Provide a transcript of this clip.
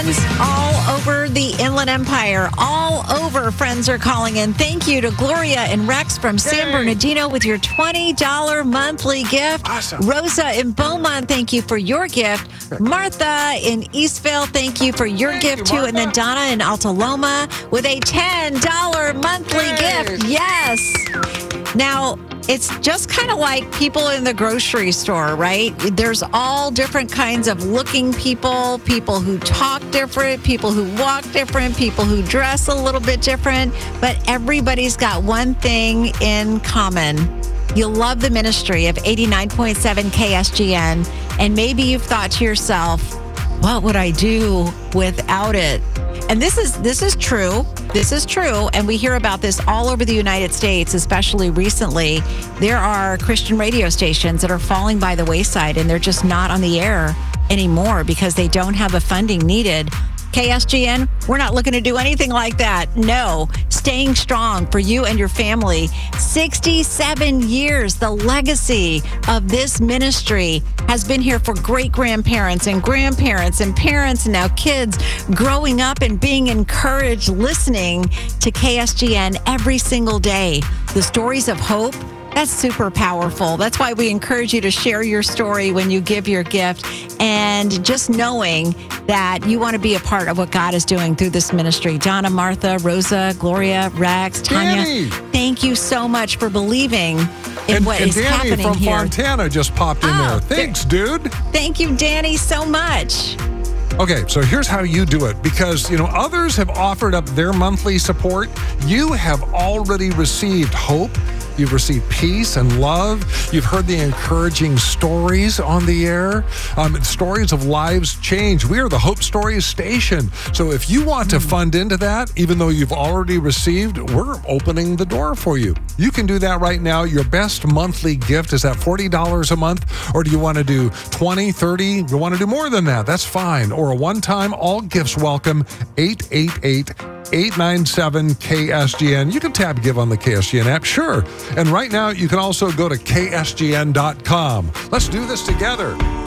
All over the Inland Empire, all over, friends are calling in. Thank you to Gloria and Rex from San Bernardino with your $20 monthly gift. Awesome. Rosa in Beaumont, thank you for your gift. Martha in Eastville, thank you for your gift too. And then Donna in Altaloma with a $10 monthly gift. Yes. Now, it's just kind of like people in the grocery store, right? There's all different kinds of looking people who talk different, people who walk different, people who dress a little bit different, but everybody's got one thing in common. You love the ministry of 89.7 KSGN, and maybe you've thought to yourself, what would I do without it? And this is true. This is true. And we hear about this all over the United States, especially recently. There are Christian radio stations that are falling by the wayside, and they're just not on the air anymore because they don't have the funding needed. KSGN, we're not looking to do anything like that. No, staying strong for you and your family. 67 years, the legacy of this ministry has been here for great-grandparents and grandparents and parents and now kids growing up and being encouraged, listening to KSGN every single day. The stories of hope, that's super powerful. That's why we encourage you to share your story when you give your gift, and just knowing that you want to be a part of what God is doing through this ministry. Donna, Martha, Rosa, Gloria, Rex, Tanya, Danny. Thank you so much for believing in what is Danny happening from here. Fontana just popped in there. Thanks, dude. Thank you, Danny, so much. Okay, so here's how you do it. Because, others have offered up their monthly support. You have already received hope. You've received peace and love. You've heard the encouraging stories on the air, stories of lives changed. We are the Hope Stories station. So if you want to fund into that, even though you've already received, we're opening the door for you. You can do that right now. Your best monthly gift is at $40 a month, or do you want to do 20, 30? You want to do more than that? That's fine. Or a one-time, all gifts welcome, 888-897-KSGN. You can tap Give on the KSGN app, sure. And right now, you can also go to KSGN.com. Let's do this together.